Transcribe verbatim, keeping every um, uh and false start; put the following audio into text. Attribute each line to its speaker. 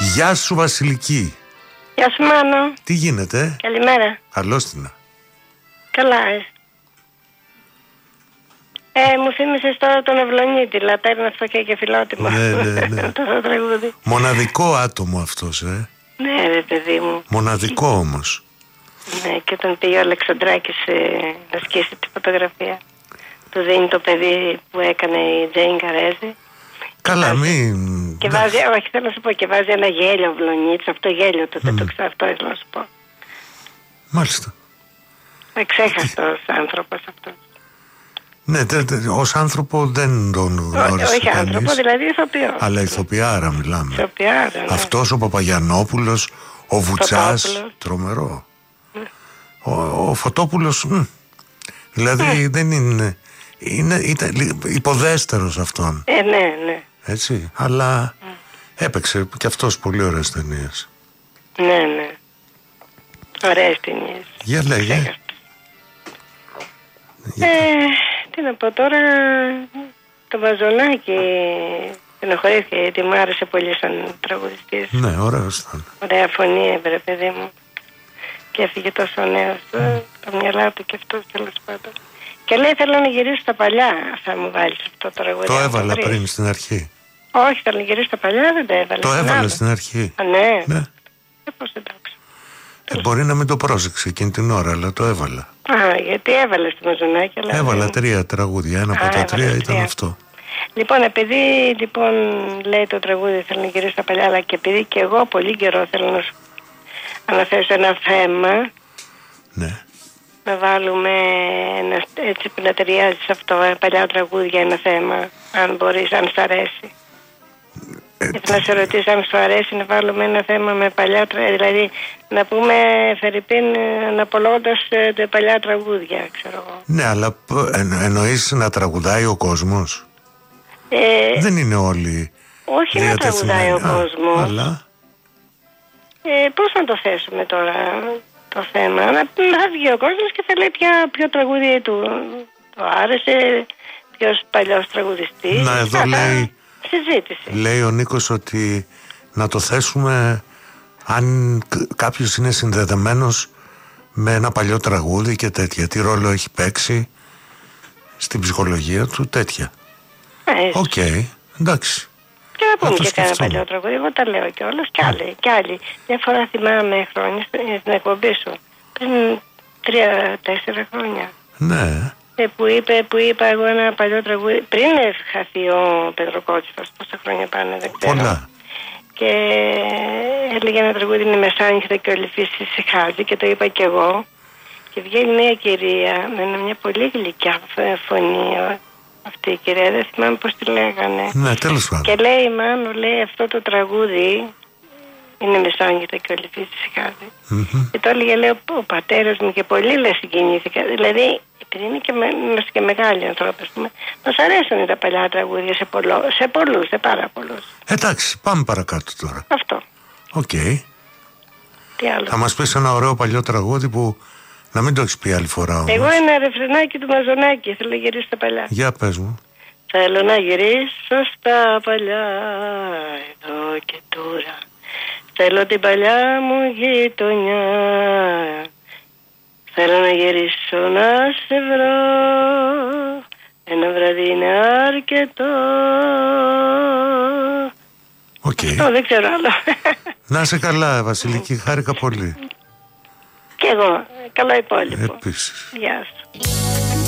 Speaker 1: Γεια σου Βασιλική.
Speaker 2: Γεια σου Μάνο.
Speaker 1: Τι γίνεται?
Speaker 2: Καλημέρα.
Speaker 1: Καλώς την.
Speaker 2: Καλά, ε. Ε, μου θύμισες τώρα τον Ευλονίτη, λατέρνα φτωχιά και φιλότιμα.
Speaker 1: Ναι, ναι, ναι.
Speaker 2: Το τραγούδι.
Speaker 1: Μοναδικό άτομο αυτός, ε.
Speaker 2: Ναι, ρε παιδί μου.
Speaker 1: Μοναδικό όμως.
Speaker 2: Ναι, και όταν πήγε ο Αλεξανδράκης ε, να σκίσει τη φωτογραφία, του δίνει το παιδί που έκανε η Τζέιν Καρέζη.
Speaker 1: Καλά, μην...
Speaker 2: Και βάζει, όχι θέλω να σου πω, και βάζει ένα γέλιο Βλονίτης, αυτό γέλιο το δεν
Speaker 1: Mm.
Speaker 2: το ξέρω, αυτό ήθελα να σου πω.
Speaker 1: Μάλιστα.
Speaker 2: Εξέχαστος άνθρωπος αυτός.
Speaker 1: Ναι, τε, τε, ως άνθρωπο δεν τον γνώρισε
Speaker 2: Όχι
Speaker 1: κανείς.
Speaker 2: άνθρωπο, δηλαδή ηθοποιό.
Speaker 1: Αλλά ηθοποιάρα μιλάμε.
Speaker 2: Ηθοποιάρα, ναι.
Speaker 1: Αυτός ο Παπαγιαννόπουλος, ο Βουτσάς,
Speaker 2: Φωτόπουλος.
Speaker 1: τρομερό. Ο, ο Φωτόπουλος, μ, δηλαδή δεν είναι, είναι ήταν λι- υποδέστερος αυτόν.
Speaker 2: Ε, ναι, ναι.
Speaker 1: Έτσι, αλλά έπαιξε και αυτός πολύ ωραίες ταινίες.
Speaker 2: Ναι, ναι. Ωραίες ταινίες.
Speaker 1: Για λέγε.
Speaker 2: Ξέχαστος.
Speaker 1: Για-
Speaker 2: Ε, τι να πω τώρα, το Βαζονάκι στενοχωρήθηκε γιατί μου άρεσε πολύ σαν τραγουδιστής.
Speaker 1: Ναι, ωραίος ήταν.
Speaker 2: Ωραία φωνή έβρε παιδί μου. Και έφυγε τόσο νέος, mm. το μυαλά του και αυτός τέλος πάντων. Και λέει θέλω να γυρίσω στα παλιά, θα μου βάλεις αυτό το τραγούδι.
Speaker 1: Το
Speaker 2: αν
Speaker 1: έβαλα
Speaker 2: βρεις.
Speaker 1: πριν στην αρχή.
Speaker 2: Όχι, θέλω να γυρίσω στα παλιά, δεν το έβαλε.
Speaker 1: Το έβαλα στην αρχή.
Speaker 2: Α, ναι.
Speaker 1: Ναι.
Speaker 2: Ε, πώς εντάξει.
Speaker 1: Ε, μπορεί να μην το πρόσεξε εκείνη την ώρα, αλλά το έβαλα.
Speaker 2: Α, γιατί έβαλε στη Μαζονάκη. Αλλά
Speaker 1: Έβαλα
Speaker 2: δεν-
Speaker 1: τρία τραγούδια. Ένα από
Speaker 2: Α,
Speaker 1: τα τρία
Speaker 2: έβαλες
Speaker 1: ήταν
Speaker 2: τρία.
Speaker 1: αυτό.
Speaker 2: Λοιπόν, επειδή λοιπόν λέει το τραγούδι θέλω να γυρίσω στα παλιά, αλλά και επειδή και εγώ πολύ καιρό θέλω να σου αναθέσω ένα θέμα,
Speaker 1: Ναι.
Speaker 2: να βάλουμε ένα, έτσι που να ταιριάζει σε αυτό, ε, παλιά τραγούδια ένα θέμα, αν μπορείς, αν σ' αρέσει.
Speaker 1: Ε,
Speaker 2: Ήθελα να σε ρωτήσω αν σου αρέσει να βάλουμε ένα θέμα με παλιά τραγούδια, δηλαδή να πούμε Φερρυπίν αναπολώντας ε, τα παλιά τραγούδια, ξέρω εγώ.
Speaker 1: Ναι, αλλά π- εν, εννοείς να τραγουδάει ο κόσμος.
Speaker 2: Ε,
Speaker 1: Δεν είναι όλοι
Speaker 2: όχι να τραγουδάει ο
Speaker 1: διατεθειμένοι. Α,
Speaker 2: κόσμος.
Speaker 1: αλλά
Speaker 2: Ε, πώς να το θέσουμε τώρα το θέμα, να, να βγει ο κόσμος και θα λέει ποια, ποιο τραγούδι του το άρεσε, ποιος παλιός τραγουδιστής.
Speaker 1: Να, εδώ
Speaker 2: Α,
Speaker 1: λέει-
Speaker 2: συζήτηση.
Speaker 1: λέει ο Νίκος ότι να το θέσουμε αν κ- κάποιος είναι συνδεδεμένος με ένα παλιό τραγούδι και τέτοια. Τι ρόλο έχει παίξει στην ψυχολογία του, τέτοια.
Speaker 2: Ε,
Speaker 1: Οκ, εντάξει.
Speaker 2: Και να πούμε
Speaker 1: να το
Speaker 2: και κανένα
Speaker 1: σκεφτούμε.
Speaker 2: παλιό τραγούδι, εγώ τα λέω κιόλας κι άλλοι, κι άλλοι. Μια φορά θυμάμαι χρόνια στην στην εκπομπή σου, πριν τρία-τέσσερα χρόνια.
Speaker 1: Ναι.
Speaker 2: Ε, που, είπε, που είπα εγώ ένα παλιό τραγούδι, πριν χαθεί ο Πετροκότσιφας, πόσα χρόνια πάνε, δεν ξέρω.
Speaker 1: Πολλά.
Speaker 2: Και έλεγε ένα τραγούδι είναι μεσάνυχτα και όλη η φύση συχάζει και το είπα κι εγώ. Και βγαίνει μια κυρία με μια πολύ γλυκιά φωνή, αυτή η κυρία, δεν θυμάμαι πώς τη λέγανε.
Speaker 1: Ναι, τέλος πάντων.
Speaker 2: Και λέει, Μάνο, λέει αυτό το τραγούδι είναι μεσάνυχτα και όλη η φύση συχάζει.
Speaker 1: Μμμ.
Speaker 2: Και το έλεγε, λέει, ο πατέρας μου και πολύ λες συγκινήθηκα. Δηλαδή, επειδή είναι και, με, είμαστε και μεγάλοι ανθρώποι, ας πούμε, μας αρέσουν τα παλιά τραγούδια σε, πολλο, σε πολλούς, σε πάρα πολλούς.
Speaker 1: Εντάξει, πάμε παρακάτω τώρα.
Speaker 2: Αυτό.
Speaker 1: Οκ.
Speaker 2: Τι άλλο.
Speaker 1: Θα μας πεις ένα ωραίο παλιό τραγούδι που να μην το έχεις πει άλλη φορά όμως.
Speaker 2: Εγώ ένα ρεφρενάκι του Μαζονάκη, θέλω να γυρίσω στα παλιά.
Speaker 1: Για πες μου.
Speaker 2: Θέλω να γυρίσω στα παλιά, εδώ και τώρα. Θέλω την παλιά μου γειτονιά. Θέλω να γυρίσω να σε βρω. Ένα βράδυ είναι αρκετό.
Speaker 1: Οκ.
Speaker 2: Αυτό δεν ξέρω άλλο.
Speaker 1: Να είσαι καλά, Βασιλική, χάρηκα πολύ.
Speaker 2: Κι εγώ. Καλό υπόλοιπο.
Speaker 1: Επίσης.
Speaker 2: Γεια σου.